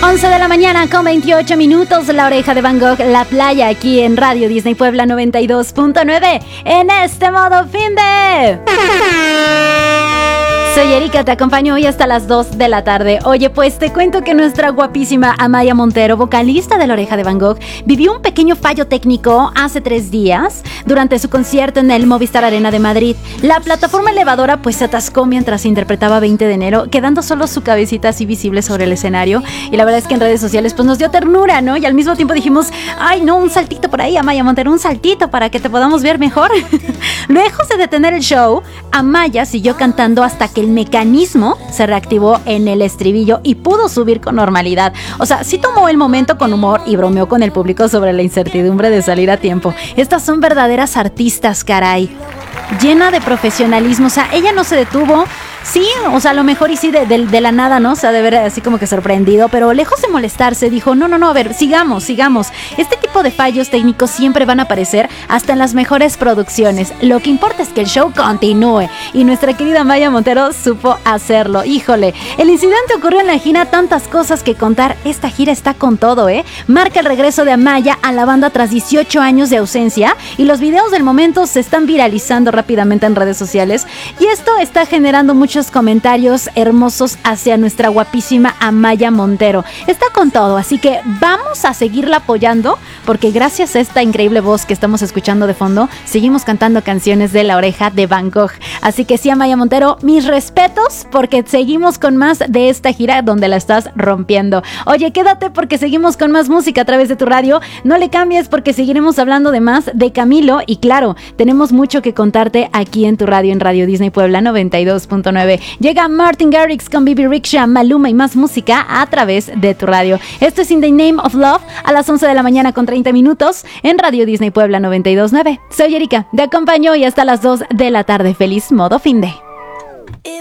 11 de la mañana con 28 minutos, La Oreja de Van Gogh, La Playa, aquí en Radio Disney Puebla 92.9, en este modo fin de... Soy Erika, te acompaño hoy hasta las 2 de la tarde. Oye, pues te cuento que nuestra guapísima Amaya Montero, vocalista de La Oreja de Van Gogh, vivió un pequeño fallo técnico hace 3 días durante su concierto en el Movistar Arena de Madrid. La plataforma elevadora pues se atascó mientras interpretaba 20 de enero, quedando solo su cabecita así visible sobre el escenario. Y la verdad es que en redes sociales pues nos dio ternura, ¿no? Y al mismo tiempo dijimos, ay no, un saltito por ahí, Amaya Montero, un saltito para que te podamos ver mejor. Lejos de detener el show, Amaya siguió cantando hasta que el mecanismo se reactivó en el estribillo y pudo subir con normalidad. O sea, sí tomó el momento con humor y bromeó con el público sobre la incertidumbre de salir a tiempo. Estas son verdaderas artistas, caray. Llena de profesionalismo, o sea, ella no se detuvo. Sí, o sea, a lo mejor y sí de la nada, ¿no? O sea, de ver así como que sorprendido, pero lejos de molestarse, dijo, no, a ver, sigamos. Este tipo de fallos técnicos siempre van a aparecer hasta en las mejores producciones. Lo que importa es que el show continúe. Y nuestra querida Amaya Montero supo hacerlo. Híjole, el incidente ocurrió en la gira, tantas cosas que contar. Esta gira está con todo, ¿eh? Marca el regreso de Amaya a la banda tras 18 años de ausencia y los videos del momento se están viralizando rápidamente en redes sociales. Y esto está generando muchos comentarios hermosos hacia nuestra guapísima Amaya Montero. Está con todo, así que vamos a seguirla apoyando porque gracias a esta increíble voz que estamos escuchando de fondo, seguimos cantando canciones de La Oreja de Van Gogh. Así que sí, Amaya Montero, mis respetos porque seguimos con más de esta gira donde la estás rompiendo. Oye, quédate porque seguimos con más música a través de tu radio. No le cambies porque seguiremos hablando de más de Camilo y claro, tenemos mucho que contarte aquí en tu radio, en Radio Disney Puebla 92.9. Llega Martin Garrix con Bibi Rexha, Maluma y más música a través de tu radio. Esto es In the Name of Love a las 11 de la mañana con 30 minutos en Radio Disney Puebla 92.9. Soy Erika, te acompaño y hasta las 2 de la tarde. Feliz modo fin de.